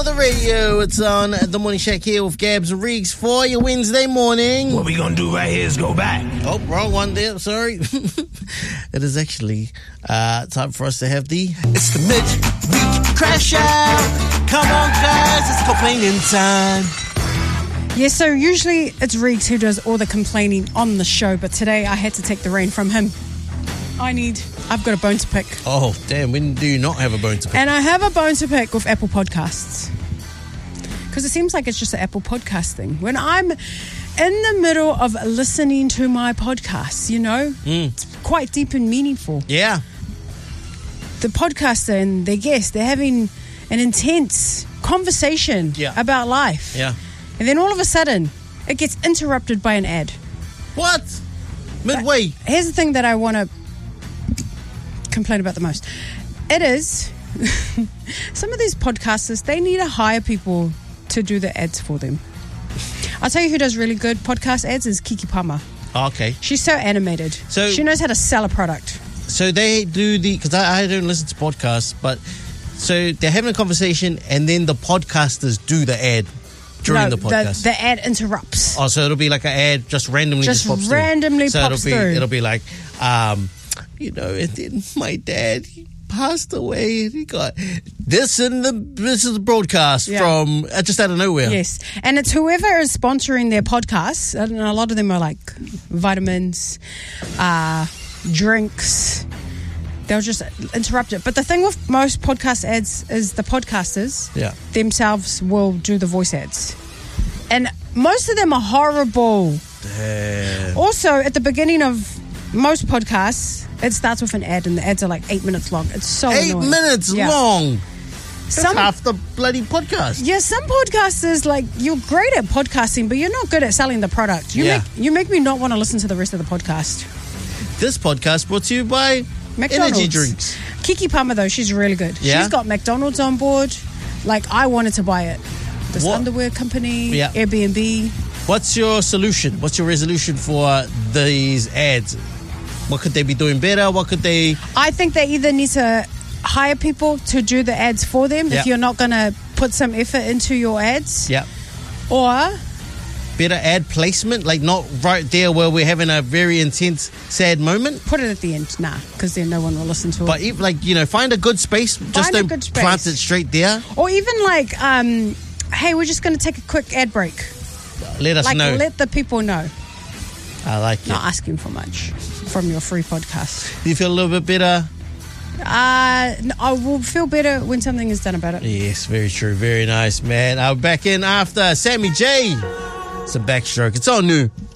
the radio. It's on The Morning Shack here with Gabs and Reeks for your Wednesday morning. What we gonna do right here is go back. Oh, wrong one there. Sorry. It is actually time for us to have It's the Midweek Crash Out. Come on, guys. It's complaining time. Yeah, so usually it's Reeks who does all the complaining on the show, but today I had to take the reign from him. I've got a bone to pick. Oh, damn. When do you not have a bone to pick? And I have a bone to pick with Apple Podcasts. Because it seems like it's just an Apple Podcast thing. When I'm in the middle of listening to my podcasts, it's quite deep and meaningful. Yeah. The podcaster and their guest, they're having an intense conversation about life. Yeah. And then all of a sudden, it gets interrupted by an ad. What? Midway. But here's the thing that I want to complain about the most. It is some of these podcasters, they need to hire people to do the ads for them. I'll tell you who does really good podcast ads is Kiki Palmer. Okay. She's so animated. So she knows how to sell a product. So they do because I don't listen to podcasts, but so they're having a conversation and then the podcasters do the ad during the podcast. The ad interrupts. Oh, so it'll be like an ad just randomly pops through. So it'll be like, and then my dad, he passed away. He got this is the broadcast from just out of nowhere. Yes, and it's whoever is sponsoring their podcasts. And a lot of them are like vitamins, drinks. They'll just interrupt it. But the thing with most podcast ads is the podcasters themselves will do the voice ads. And most of them are horrible. Damn. Also, at the beginning of most podcasts, it starts with an ad, and the ads are like 8 minutes long. It's so 8 annoying. minutes long? That's half the bloody podcast. Yeah, some podcasters, you're great at podcasting, but you're not good at selling the product. You make me not want to listen to the rest of the podcast. This podcast brought to you by McDonald's. Energy drinks. Kiki Palmer, though, she's really good. Yeah? She's got McDonald's on board. I wanted to buy it. This underwear company, Airbnb. What's your solution? What's your resolution for these ads? What could they be doing better? What could they... I think they either need to hire people to do the ads for them if you're not going to put some effort into your ads. Yeah. Or... better ad placement, not right there where we're having a very intense, sad moment. Put it at the end, because then no one will listen to it. But find a good space. Just don't plant it straight there. Or even hey, we're just going to take a quick ad break. Let us know. Let the people know. I like it. Not asking for much from your free podcast. Do you feel a little bit better? I will feel better when something is done about it. Yes, very true. Very nice, man. I'll be back in after Sammy J. It's a backstroke. It's all new.